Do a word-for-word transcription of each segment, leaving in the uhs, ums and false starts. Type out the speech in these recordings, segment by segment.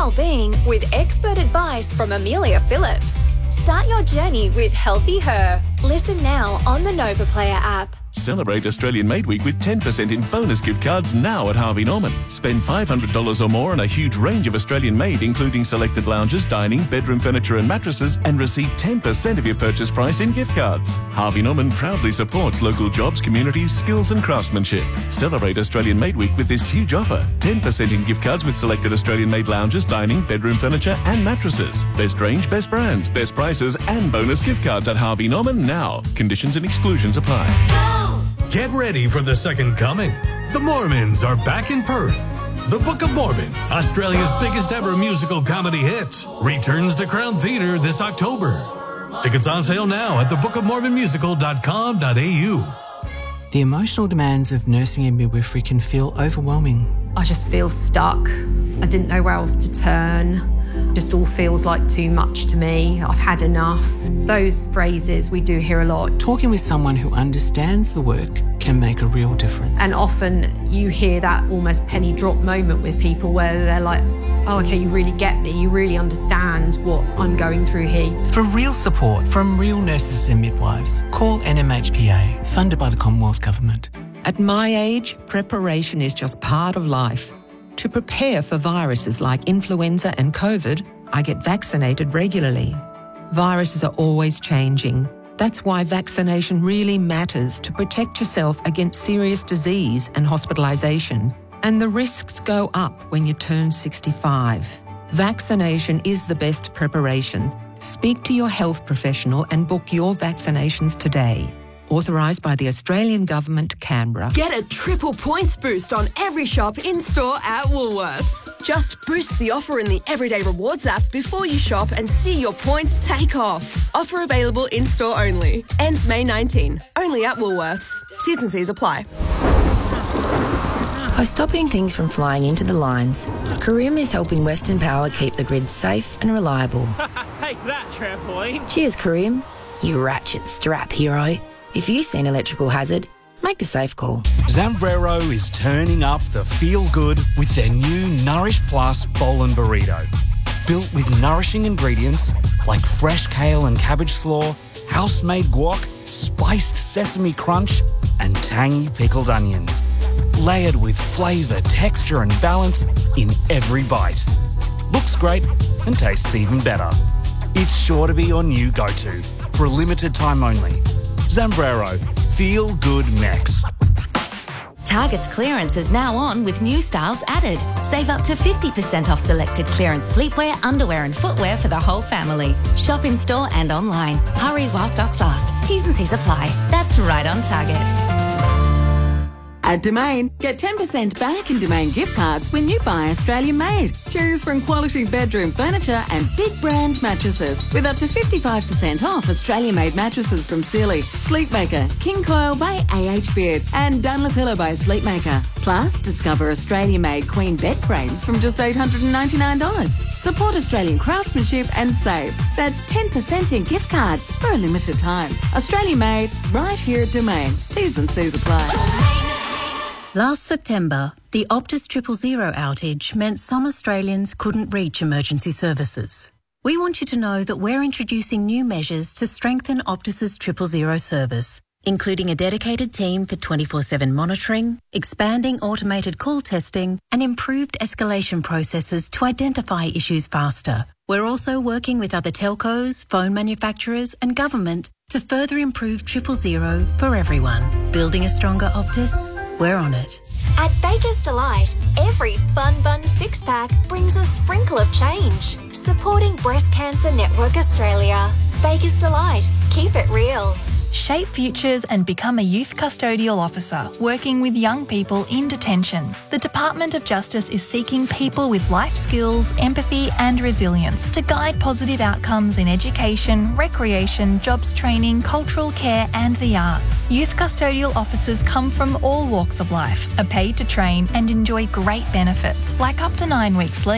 well-being with expert advice from Amelia Phillips. Start your journey with Healthy Her. Listen now on the Nova Player app. Celebrate Australian Made Week with ten percent in bonus gift cards now at Harvey Norman. Spend five hundred dollars or more on a huge range of Australian made, including selected lounges, dining, bedroom furniture and mattresses, and receive ten percent of your purchase price in gift cards. Harvey Norman proudly supports local jobs, communities, skills and craftsmanship. Celebrate Australian Made Week with this huge offer. ten percent in gift cards with selected Australian made lounges, dining, bedroom furniture and mattresses. Best range, best brands, best prices and bonus gift cards at Harvey Norman now. Conditions and exclusions apply. Get ready for the second coming. The Mormons are back in Perth. The Book of Mormon, Australia's biggest ever musical comedy hit, returns to Crown Theatre this October. Tickets on sale now at the book of mormon musical dot com dot a u. The emotional demands of nursing and midwifery can feel overwhelming. I just feel stuck. I didn't know where else to turn. Just all feels like too much to me. I've had enough. Those phrases we do hear a lot. Talking with someone who understands the work can make a real difference. And often you hear that almost penny drop moment with people where they're like, oh, okay, you really get me. You really understand what I'm going through here. For real support from real nurses and midwives, call N M H P A, funded by the Commonwealth Government. At my age, preparation is just part of life. To prepare for viruses like influenza and COVID, I get vaccinated regularly. Viruses are always changing. That's why vaccination really matters to protect yourself against serious disease and hospitalisation. And the risks go up when you turn sixty-five. Vaccination is the best preparation. Speak to your health professional and book your vaccinations today. Authorised by the Australian Government, Canberra. Get a triple points boost on every shop in-store at Woolworths. Just boost the offer in the Everyday Rewards app before you shop and see your points take off. Offer available in-store only. Ends May nineteenth. Only at Woolworths. T's and C's apply. By stopping things from flying into the lines, Careem is helping Western Power keep the grid safe and reliable. Take that, trampoline. Cheers, Careem. You ratchet strap hero. If you see an electrical hazard, make the safe call. Zambrero is turning up the feel-good with their new Nourish Plus Bowl and Burrito. Built with nourishing ingredients like fresh kale and cabbage slaw, house-made guac, spiced sesame crunch, and tangy pickled onions. Layered with flavour, texture and balance in every bite. Looks great and tastes even better. It's sure to be your new go-to for a limited time only. Zambrero, feel good Mex. Target's clearance is now on with new styles added. Save up to fifty percent off selected clearance sleepwear, underwear and footwear for the whole family. Shop in store and online. Hurry while stocks last. T's and C's apply. That's right on Target. At Domain, get ten percent back in Domain gift cards when you buy Australian made. Choose from quality bedroom furniture and big brand mattresses with up to fifty-five percent off Australian made mattresses from Sealy, Sleepmaker, King Coil by A H Beard and Dunlopillow by Sleepmaker. Plus, discover Australian made queen bed frames from just eight hundred ninety-nine dollars. Support Australian craftsmanship and save. That's ten percent in gift cards for a limited time. Australian made, right here at Domain. T's and C's apply. Last September, the Optus Triple Zero outage meant some Australians couldn't reach emergency services. We want you to know that we're introducing new measures to strengthen Optus's Triple Zero service, including a dedicated team for twenty-four seven monitoring, expanding automated call testing, and improved escalation processes to identify issues faster. We're also working with other telcos, phone manufacturers, and government to further improve Triple Zero for everyone. Building a stronger Optus? We're on it. At Baker's Delight, every Fun Bun six-pack brings a sprinkle of change. Supporting Breast Cancer Network Australia. Baker's Delight. Keep it real. Shape futures and become a youth custodial officer working with young people in detention. The Department of Justice is seeking people with life skills, empathy and resilience to guide positive outcomes in education, recreation, jobs training, cultural care and the arts. Youth custodial officers come from all walks of life, are paid to train and enjoy great benefits like up to nine weeks leave.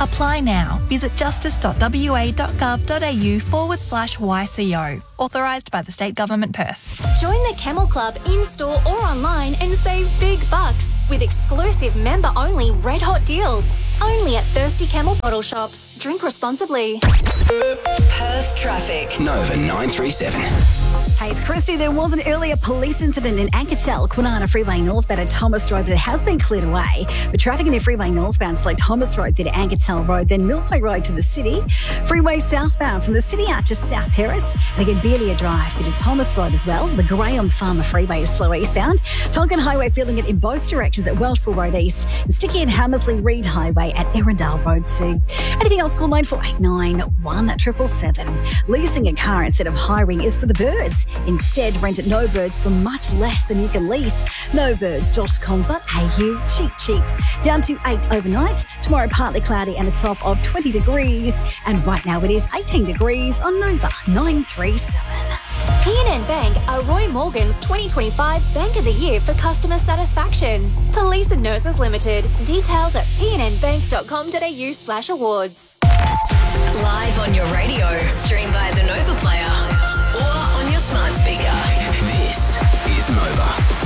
Apply now. Visit justice.wa.gov.au forward slash YCO. Authorised by the State Government Perth. Join the Camel Club in-store or online and save big bucks with exclusive member-only red-hot deals. Only at Thirsty Camel bottle shops. Drink responsibly. Perth traffic. Nova nine three seven. Hey, it's Christy. There was an earlier police incident in Anketel, Kwinana Freeway northbound at Thomas Road, but it has been cleared away. But traffic in the freeway northbound is like Thomas Road through to Anketel Road, then Millway Road to the city. Freeway southbound from the city out to South Terrace, and again Bearlier Drive through to Thomas Road as well. The Graham Farmer Freeway is slow eastbound. Tonkin Highway feeling it in both directions at Welshpool Road East, and sticky at Hammersley Reed Highway at Erindale Road two. Anything else, call nine four eight nine, one seven seven seven. Leasing a car instead of hiring is for the birds. Instead, rent at No Birds for much less than you can lease. no birds dot com dot a u. Cheap, cheap. Down to eight overnight. Tomorrow, partly cloudy and a top of twenty degrees. And right now, it is eighteen degrees on Nova nine three seven. P N N Bank are Roy Morgan's twenty twenty-five Bank of the Year for customer satisfaction. Police and Nurses Limited. Details at p n n bank dot com dot a u slash awards. Live on your radio, stream via the Nova Player or on your smart speaker. This is Nova.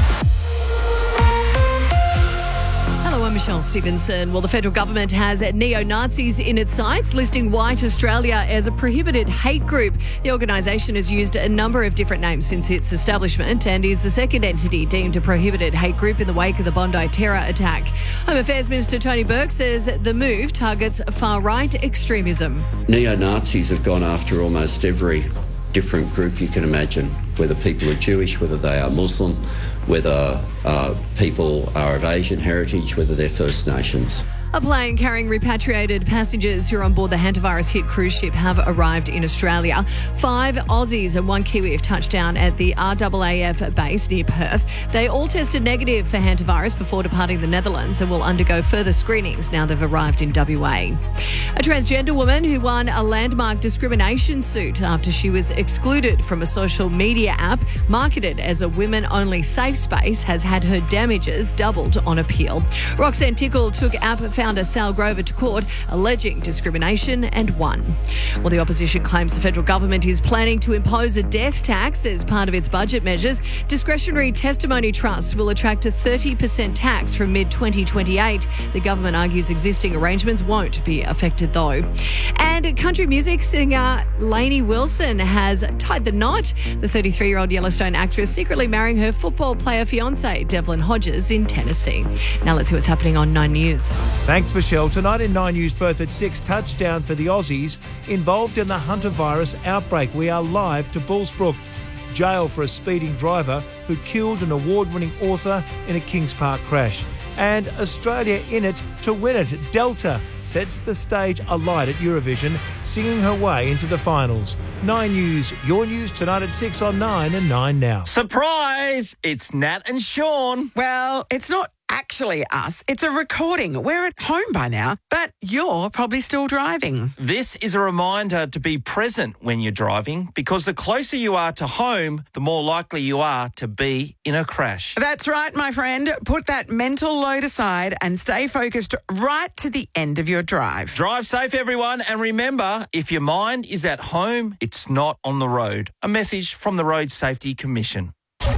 Hello, I'm Michelle Stevenson. Well, the federal government has neo-Nazis in its sights, listing White Australia as a prohibited hate group. The organisation has used a number of different names since its establishment and is the second entity deemed a prohibited hate group in the wake of the Bondi terror attack. Home Affairs Minister Tony Burke says the move targets far-right extremism. Neo-Nazis have gone after almost every different group you can imagine, whether people are Jewish, whether they are Muslim, whether uh, people are of Asian heritage, whether they're First Nations. A plane carrying repatriated passengers who are on board the hantavirus-hit cruise ship have arrived in Australia. Five Aussies and one Kiwi have touched down at the R A A F base near Perth. They all tested negative for hantavirus before departing the Netherlands and will undergo further screenings now they've arrived in W A. A transgender woman who won a landmark discrimination suit after she was excluded from a social media app marketed as a women-only safe space has had her damages doubled on appeal. Roxanne Tickle took app founder Sal Grover to court, alleging discrimination, and won. Well, the opposition claims the federal government is planning to impose a death tax as part of its budget measures. Discretionary testimony trusts will attract a thirty percent tax from mid twenty twenty-eight. The government argues existing arrangements won't be affected, though. And country music singer Lainey Wilson has tied the knot. The thirty-three-year-old Yellowstone actress secretly marrying her football player fiancé, Devlin Hodges, in Tennessee. Now let's see what's happening on Nine News. Thanks, Michelle. Tonight in Nine News Perth at six, touchdown for the Aussies involved in the hantavirus outbreak. We are live to Bullsbrook. Jail for a speeding driver who killed an award-winning author in a Kings Park crash. And Australia in it to win it. Delta sets the stage alight at Eurovision, singing her way into the finals. Nine News, your news tonight at six on Nine and Nine Now. Surprise! It's Nat and Sean. Well, it's not actually us. It's a recording. We're at home by now, but you're probably still driving. This is a reminder to be present when you're driving, because the closer you are to home, the more likely you are to be in a crash. That's right, my friend. Put that mental load aside and stay focused right to the end of your drive. Drive safe, everyone, and remember, if your mind is at home, it's not on the road. A message from the Road Safety Commission.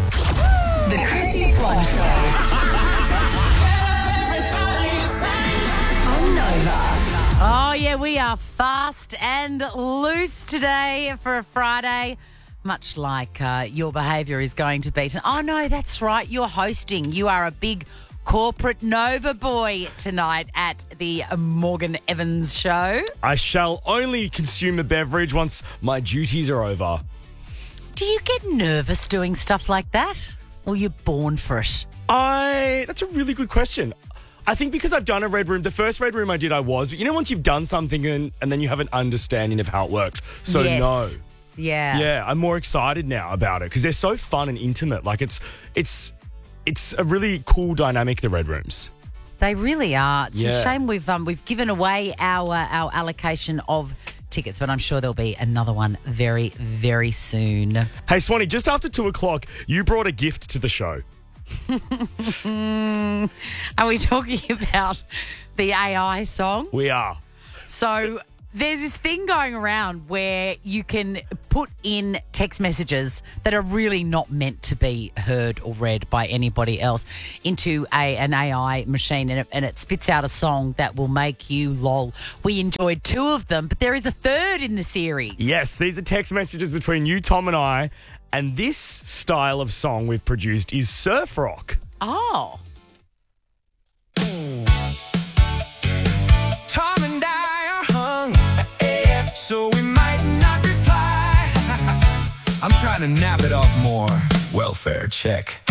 The Chrissy Swan Show. Oh, yeah, we are fast and loose today for a Friday, much like uh, your behaviour is going to be. Oh, no, that's right. You're hosting. You are a big corporate Nova boy tonight at the Morgan Evans show. I shall only consume a beverage once my duties are over. Do you get nervous doing stuff like that? Or you're born for it? I... That's a really good question. I think because I've done a Red Room, the first Red Room I did I was, but you know once you've done something and, and then you have an understanding of how it works. So yes. no. Yeah. Yeah, I'm more excited now about it because they're so fun and intimate. Like it's it's it's a really cool dynamic, the Red Rooms. They really are. It's Yeah. a shame we've um, we've given away our our allocation of tickets, but I'm sure there'll be another one very, very soon. Hey, Swanee, just after two o'clock, you brought a gift to the show. Are we talking about the A I song? We are. So there's this thing going around where you can put in text messages that are really not meant to be heard or read by anybody else into a an A I machine, and it, and it spits out a song that will make you lol. We enjoyed two of them, but there is a third in the series. Yes, these are text messages between you, Tom, and I, and this style of song we've produced is surf rock. Oh. Tom and I are hung A F, so we might not reply. I'm trying to nab it off more. Welfare check.